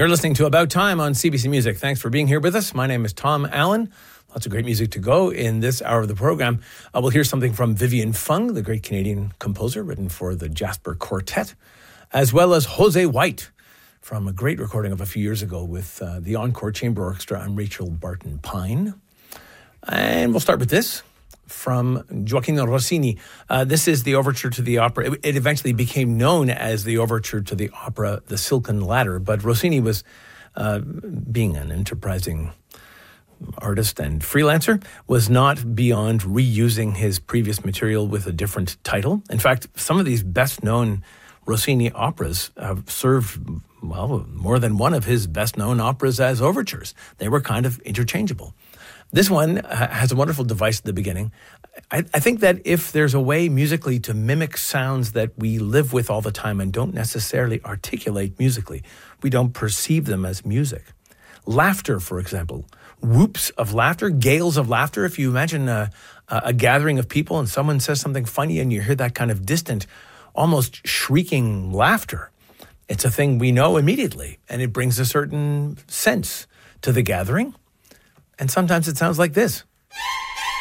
You're listening to About Time on CBC Music. Thanks for being here with us. My name is Tom Allen. Lots of great music to go in this hour of the program. We'll hear something from Vivian Fung, the great Canadian composer, written for the Jasper Quartet, as well as Jose White, from a great recording of a few years ago with the Encore Chamber Orchestra and Rachel Barton Pine. And we'll start with this from Gioacchino Rossini. This is the overture to the opera. It eventually became known as the overture to the opera The Silken Ladder, but Rossini was, being an enterprising artist and freelancer, was not beyond reusing his previous material with a different title. In fact, some of these best-known Rossini operas have served, well, more than one of his best-known operas as overtures. They were kind of interchangeable. This one has a wonderful device at the beginning. I think that if there's a way musically to mimic sounds that we live with all the time and don't necessarily articulate musically, we don't perceive them as music. Laughter, for example, whoops of laughter, gales of laughter. If you imagine a gathering of people and someone says something funny and you hear that kind of distant, almost shrieking laughter, it's a thing we know immediately, and it brings a certain sense to the gathering. And sometimes it sounds like this.